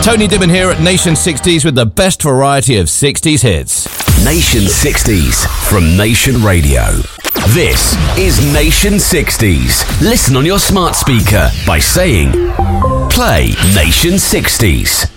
Tony Dibben here at Nation 60s with the best variety of 60s hits. Nation 60s from Nation Radio. This is Nation 60s. Listen on your smart speaker by saying, play Nation 60s.